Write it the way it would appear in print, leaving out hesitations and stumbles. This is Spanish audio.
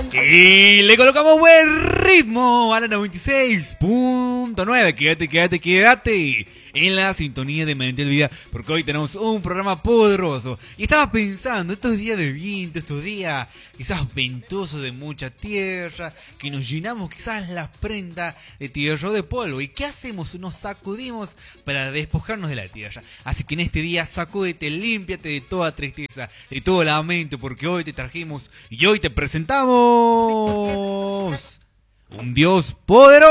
Y le colocamos buen ritmo a la 96.9. Quédate en la sintonía de Mente al Vida, porque hoy tenemos un programa poderoso. Y estaba pensando, estos días de viento, estos días quizás ventosos de mucha tierra, que nos llenamos quizás las prendas de tierra o de polvo. ¿Y qué hacemos? Nos sacudimos para despojarnos de la tierra. Así que en este día sacúdete, límpiate de toda tristeza, de todo lamento, porque hoy te trajimos y hoy te presentamos un Dios poderoso.